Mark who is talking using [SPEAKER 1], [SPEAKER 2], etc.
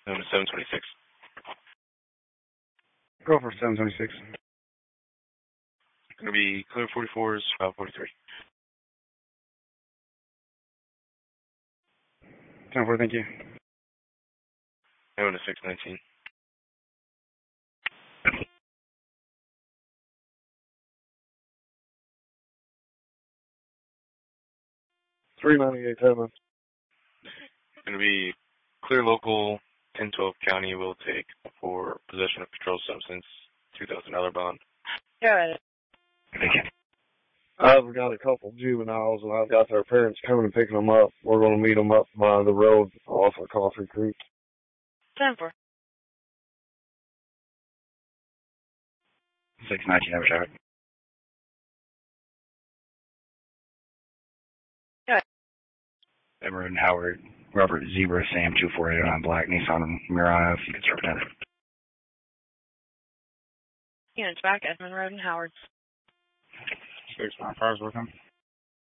[SPEAKER 1] Known as 726.
[SPEAKER 2] Go for 726.
[SPEAKER 1] Going to be clear 44s, 543.
[SPEAKER 2] 10-4, thank you.
[SPEAKER 1] Known as 619.
[SPEAKER 3] $398.10.
[SPEAKER 1] Going to be clear local 1012 county will take for possession of controlled substance, $2,000 bond.
[SPEAKER 4] Yeah.
[SPEAKER 1] Thank you.
[SPEAKER 3] I've got a couple juveniles, and I've got their parents coming and picking them up. We're going to meet them up by the road off of Coffee Creek.
[SPEAKER 4] 10-4.
[SPEAKER 2] 619, have a shot.
[SPEAKER 4] Yeah.
[SPEAKER 2] Edward and Howard, Robert Zebra, Sam 2489 Black, Nissan Murano, if you could serve another.
[SPEAKER 4] Units back, Edmund Road and Howard.
[SPEAKER 2] 695 is working.